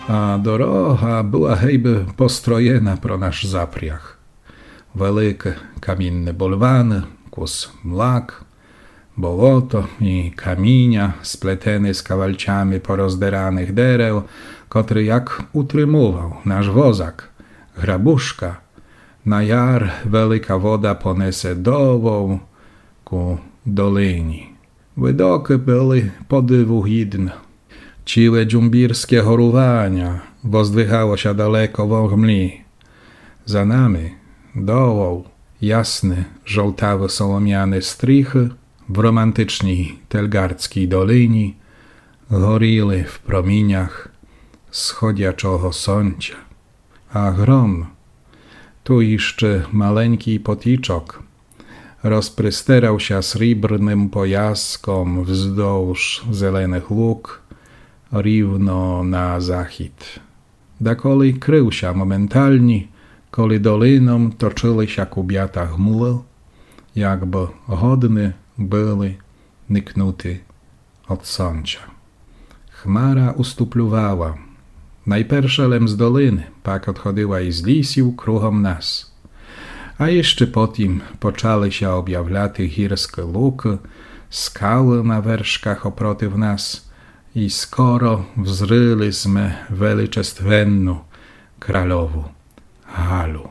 А дорога була гейби построєна про наш запряг. Велике камінне больвани, кус млак, болото і каміння, сплетені з кавальцями пороздираних дерев, котрий як утримував наш возак, грабушка. На яр велика вода понесе довов ku долині. Видоки були подиву гідne. Ciłe dżumbirskie chorowania wozdwychało się daleko w mgli. Za nami, dołą, jasny, żołtawy sołomiany strychy w romantycznej telgardzkiej dolinie gorili w promieniach schodячого słońca. A grom, tu jeszcze maleńki poticzok, rozprysterał się srebrnym pojaskom wzdłuż zelenych luk, rівно na zachód. Dakoli krył się momentalnie, koli doliną toczyli się kubiata chmury, jakby godny byli niknuty od słońca. Chmara ustupluwała. Najpierwszelem z doliny, pak odchodziła i z lisiu kruchom nas. A jeszcze potem poczęły się objawiać górskie luki, skały na werszkach oprotiv nas, i skoro wzryliśmy величественну kralową halu.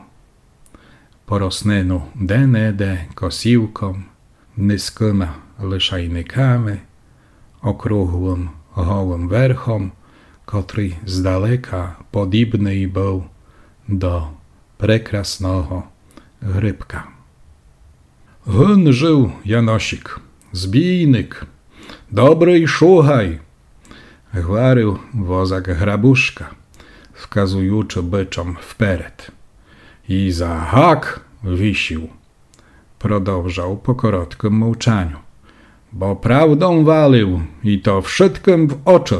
Porosnenu de kosiłkom, niskimi liszajnikami, okrągłym gołym werchom, który z daleka podobny był do prekrasnego rybka. Hyn żył Janosik, zbijnik, dobry i szuchaj, chwalił wozak hrabuszka, wkazujący byczom wpered. I za hak wisił, продовжał po krótkim milczeniu, bo prawdą walił i to wszystkim w oczy.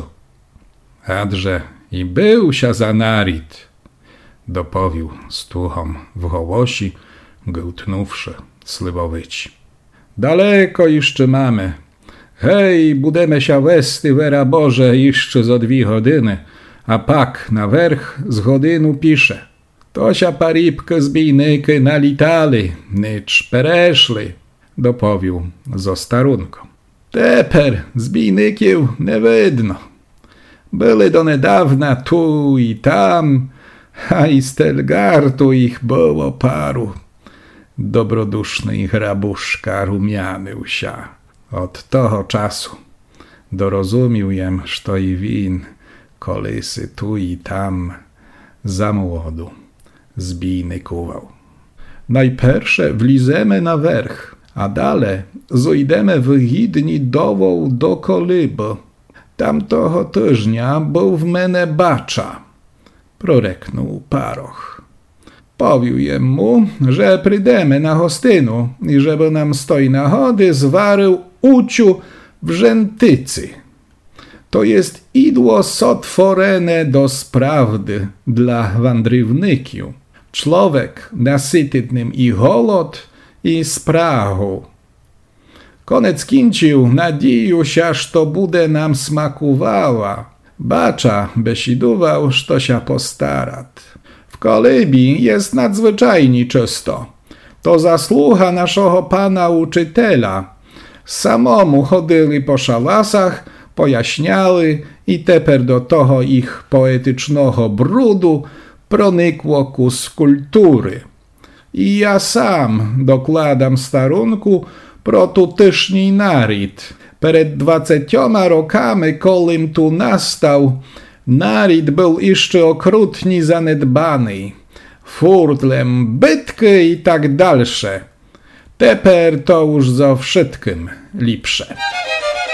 Adże i był się za narit, dopowił z tuchą w hołosi, gętnówszy slibowyci. Daleko jeszcze mamy. Hej, budemy się westy, wera Boże, jeszcze za 2 godziny, a pak na werch z godzinu pisze. To się paribkę zbijnyki nalitali, nicz pereszli, dopowił zo starunką. Teper zbijnykiów nie widno. Byli do niedawna tu i tam, a i z Telgartu ich było paru. Dobroduszny hrabuszka rumianył się. Od toho czasu dorozumił jem, što i win, kolysy tu i tam za młodu zbijnykował. Najpierwsze wlizemy na werch, a dalej zojdziemy wygidni dołą do koliby. Tamtoho tyżnia był w mene bacza, proreknął paroch. Powił jemu, że prydemy na hostynu i żeby nam stoi nagody zwarył uciu w rzętycy. To jest idło sotworene do sprawdy dla wandrywników. Człowiek nasytnym i голод, i sprachu. Konec kincił, nadzieju się, że bude nam smakowała. Bacza besidował, że się postarat. W kolibii jest nadzwyczajnie czysto. To zasługa naszego pana uczytela. Samomu chodzili po szałasach, pojaśniali i teper do toho ich poetycznego brudu pronikło kus kultury. I ja sam dokładam starunku pro tutejszy narid. Przed 20 rokami, kolim tu nastał, narid był jeszcze okrutnie zanedbany. Furtlem, bytky i tak dalsze. Teper to już za wszystkim lepsze.